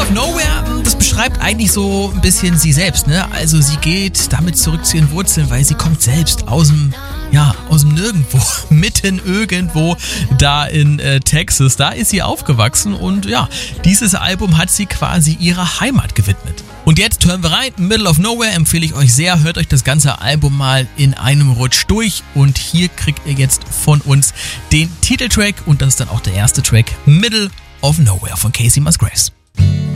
Middle of Nowhere, das beschreibt eigentlich so ein bisschen sie selbst, ne? Also sie geht damit zurück zu ihren Wurzeln, weil sie kommt selbst aus dem Nirgendwo, mitten irgendwo da in Texas. Da ist sie aufgewachsen und ja, dieses Album hat sie quasi ihrer Heimat gewidmet. Und jetzt hören wir rein, Middle of Nowhere empfehle ich euch sehr, hört euch das ganze Album mal in einem Rutsch durch und hier kriegt ihr jetzt von uns den Titeltrack und das ist dann auch der erste Track, Middle of Nowhere von Kacey Musgraves.